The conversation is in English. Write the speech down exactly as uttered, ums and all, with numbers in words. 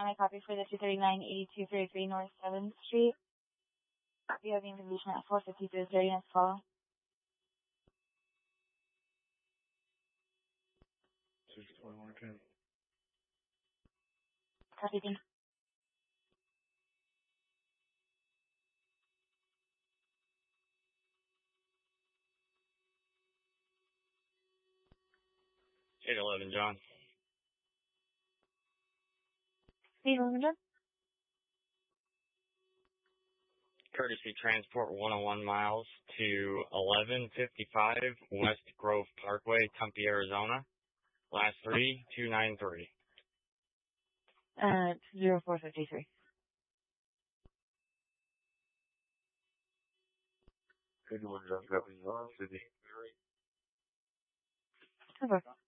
time I copy for the two thirty-nine eighty-two thirty-three North seventh Street. You have the information at four fifty-three thirty next call. six twenty-one ten. Copy, thank you. eight eleven, John. eight eleven, John. Courtesy transport one oh one miles to eleven fifty-five West Grove Parkway, Tempe, Arizona. Last three, two nine three. Uh, zero four fifty-three. Good one, John. Got me on city. Over.